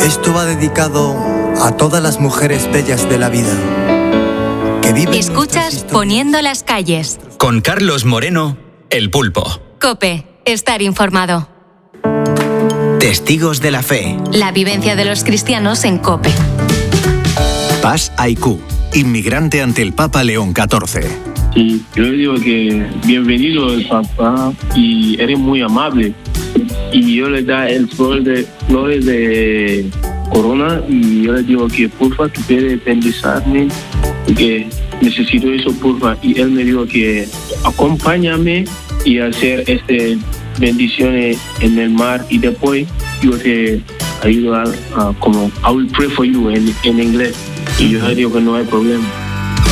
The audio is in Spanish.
Esto va dedicado a todas las mujeres bellas de la vida que viven. Escuchas Poniendo las calles. Con Carlos Moreno, El Pulpo. COPE. Estar informado. Testigos de la fe. La vivencia de los cristianos en COPE. Paz Aicú, inmigrante ante el Papa León XIV. Y yo le digo que bienvenido el Papa y eres muy amable. Y yo le da el flores de corona y yo le digo que porfa tú puedes bendecirme porque necesito eso porfa. Y él me dijo que acompáñame y hacer bendiciones en el mar y después yo te ayudo como I will pray for you en inglés. Y yo le digo que no hay problema.